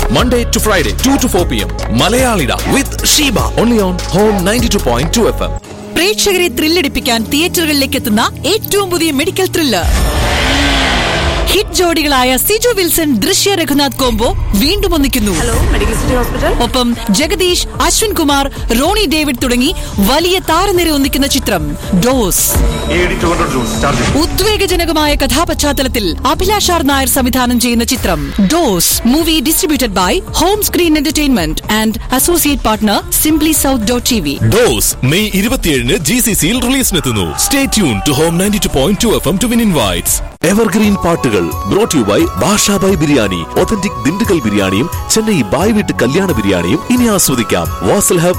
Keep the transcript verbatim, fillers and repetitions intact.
Monday to Friday, two to four p.m. Malayalida with Sheba. Only on Home ninety-two point two F M. പ്രേക്ഷകരെ ത്രില്ലടിപ്പിക്കാൻ തിയേറ്ററുകളിലേക്ക് എത്തുന്ന ഏറ്റവും പുതിയ medical thriller. Hit ജോഡികളായ Siju Wilson, ദൃശ്യ Raghunath combo വീണ്ടും ഒന്നിക്കുന്നു. ഒപ്പം ജഗദീഷ്, അശ്വിൻ കുമാർ, റോണി ഡേവിഡ് തുടങ്ങി വലിയ താരനിര ഒന്നിക്കുന്ന ചിത്രം ഡോസ്. ഉദ്വേഗജനകമായ കഥാപശ്ചാത്തലത്തിൽ അഭിലാഷ് ആർ നായർ സംവിധാനം ചെയ്യുന്ന ചിത്രം dose. Movie distributed by whom screen entertainment and associate partner simply south dot T V. Dose May ഇരുപത്തിയേഴിന് ജി സി സിയിൽ റിലീസിനെത്തുന്നു. Stay tune to home ninety two point two F M to win invites. Evergreen പാട്ടുകൾ brought to you by ഭാഷ by biryani. Authentic Dindigul ബിരിയാണിയും Chennai bye വീട്ട് കല്യാണ ബിരിയാണിയും ഇനി ആസ്വദിക്കാം. വാസൽ ഹബ്